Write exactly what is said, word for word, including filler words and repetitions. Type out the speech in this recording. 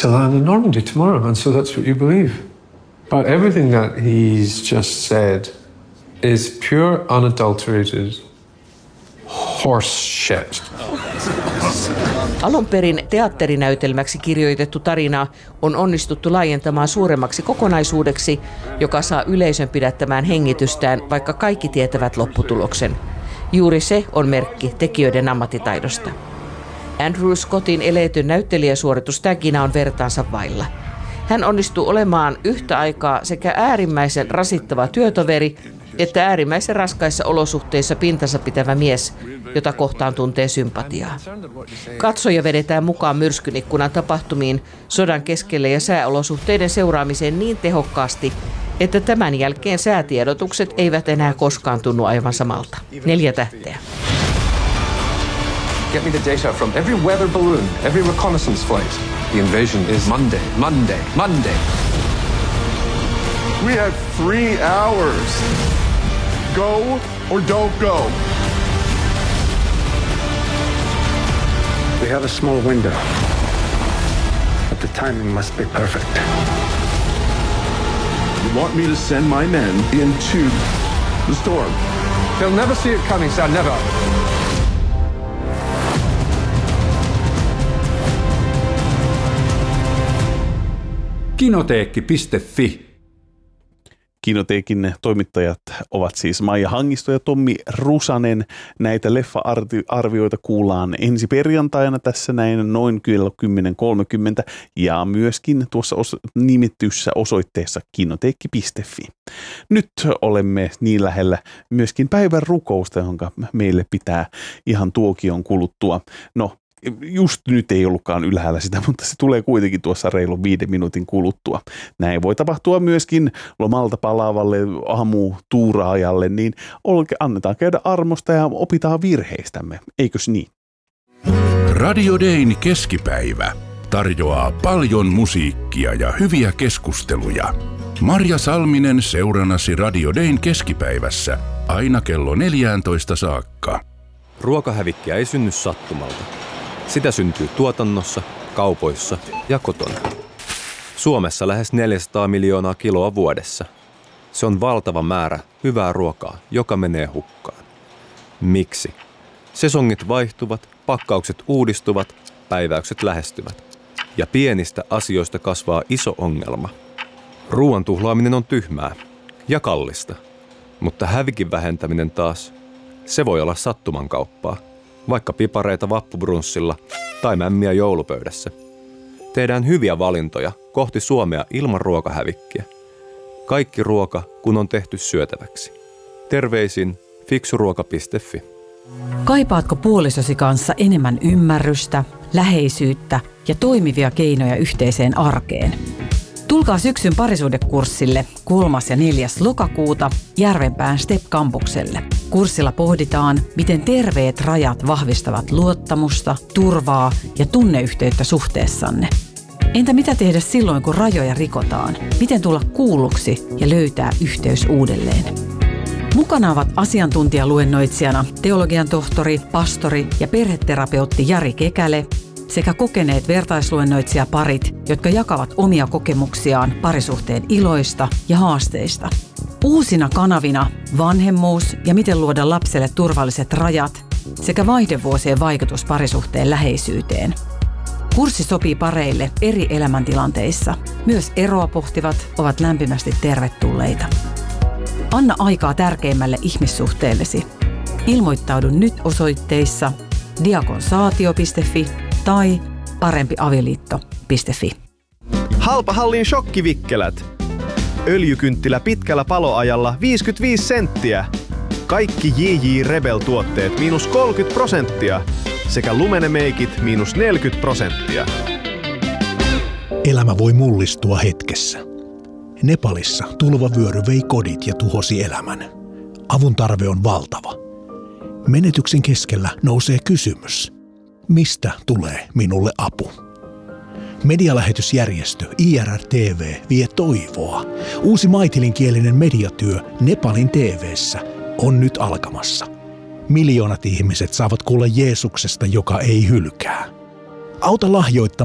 to land in Normandy tomorrow, and so that's what you believe. But everything that he's just said is pure, unadulterated horse shit. Alun perin teatterinäytelmäksi kirjoitettu tarina on onnistuttu laajentamaan suuremmaksi kokonaisuudeksi, joka saa yleisön pidättämään hengitystään, vaikka kaikki tietävät lopputuloksen. Juuri se on merkki tekijöiden ammattitaidosta. Andrew Scottin eleetön näyttelijäsuoritus täginä on vertaansa vailla. Hän onnistuu olemaan yhtä aikaa sekä äärimmäisen rasittava työtoveri että äärimmäisen raskaissa olosuhteissa pintansa pitävä mies, jota kohtaan tuntee sympatiaa. Katsoja vedetään mukaan myrskyn ikkunan tapahtumiin, sodan keskelle ja sääolosuhteiden seuraamiseen niin tehokkaasti, että tämän jälkeen säätiedotukset eivät enää koskaan tunnu aivan samalta. Neljä tähteä. Get me the data from every weather balloon, every reconnaissance flight. The invasion is Monday, Monday, Monday. We have three hours. Go or don't go. We have a small window, but the timing must be perfect. You want me to send my men into the storm? They'll never see it coming, sir, never. Kinoteekki piste fi. Kinoteekin toimittajat ovat siis Maija Hangisto ja Tommi Rusanen. Näitä leffa-arvioita kuullaan ensi perjantaina tässä näin noin kello kymmenen kolmekymmentä ja myöskin tuossa os- nimettyssä osoitteessa kinoteekki piste fi. Nyt olemme niin lähellä myöskin päivän rukousta, jonka meille pitää ihan tuokion kuluttua. No, just nyt ei ollutkaan ylhäällä sitä, mutta se tulee kuitenkin tuossa reilun viiden minuutin kuluttua. Näin voi tapahtua myöskin lomalta palaavalle aamutuuraajalle, niin annetaan käydä armosta ja opitaan virheistämme, eikös niin? Radio Dayn keskipäivä tarjoaa paljon musiikkia ja hyviä keskusteluja. Marja Salminen seurannasi Radio Dayn keskipäivässä aina kello neljätoista saakka. Ruokahävikkiä ei synny sattumalta. Sitä syntyy tuotannossa, kaupoissa ja kotona. Suomessa lähes neljäsataa miljoonaa kiloa vuodessa. Se on valtava määrä hyvää ruokaa, joka menee hukkaan. Miksi? Sesongit vaihtuvat, pakkaukset uudistuvat, päiväykset lähestyvät. Ja pienistä asioista kasvaa iso ongelma. Ruoan tuhlaaminen on tyhmää ja kallista. Mutta hävikin vähentäminen taas, se voi olla sattuman kauppaa. Vaikka pipareita vappubrunssilla tai mämmiä joulupöydässä. Tehdään hyviä valintoja kohti Suomea ilman ruokahävikkiä. Kaikki ruoka, kun on tehty syötäväksi. Terveisin fiksuruoka piste fi. Kaipaatko puolisosi kanssa enemmän ymmärrystä, läheisyyttä ja toimivia keinoja yhteiseen arkeen? Tulkaa syksyn parisuhdekurssille kolmas ja neljäs lokakuuta Järvenpään Step-kampukselle. Kurssilla pohditaan, miten terveet rajat vahvistavat luottamusta, turvaa ja tunneyhteyttä suhteessanne. Entä mitä tehdä silloin, kun rajoja rikotaan? Miten tulla kuulluksi ja löytää yhteys uudelleen? Mukana ovat asiantuntijaluennoitsijana teologian tohtori, pastori ja perheterapeutti Jari Kekäle sekä kokeneet vertaisluennoitsijaparit, jotka jakavat omia kokemuksiaan parisuhteen iloista ja haasteista. Uusina kanavina vanhemmuus ja miten luoda lapselle turvalliset rajat sekä vaihdevuosien vaikutus parisuhteen läheisyyteen. Kurssi sopii pareille eri elämäntilanteissa. Myös eroa pohtivat ovat lämpimästi tervetulleita. Anna aikaa tärkeimmälle ihmissuhteellesi. Ilmoittaudu nyt osoitteissa diakonsaatio piste fi tai parempiavioliitto piste fi. Halpahallin shokkivikkelät. Öljykynttilä pitkällä paloajalla viisikymmentäviisi senttiä. Kaikki J J Rebel-tuotteet miinus kolmekymmentä prosenttia. Sekä Lumene-meikit miinus neljäkymmentä prosenttia. Elämä voi mullistua hetkessä. Nepalissa tulvavyöry vei kodit ja tuhosi elämän. Avun tarve on valtava. Menetyksen keskellä nousee kysymys. Mistä tulee minulle apu? Medialähetysjärjestö I R R T V vie toivoa. Uusi maitilinkielinen mediatyö Nepalin T V:ssä on nyt alkamassa. Miljoonat ihmiset saavat kuulla Jeesuksesta, joka ei hylkää. Auta lahjoittaa